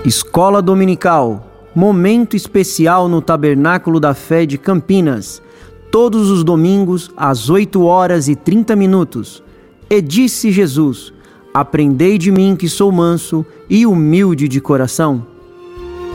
Escola Dominical, momento especial no Tabernáculo da Fé de Campinas, todos os domingos às 8h30. E disse Jesus: aprendei de mim que sou manso e humilde de coração,